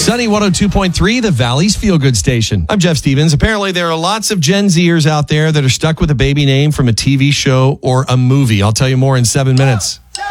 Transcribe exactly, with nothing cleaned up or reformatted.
Sunny one oh two point three, the Valley's feel-good station. I'm Jeff Stevens. Apparently, there are lots of Gen Zers out there that are stuck with a baby name from a T V show or a movie. I'll tell you more in seven minutes. Go,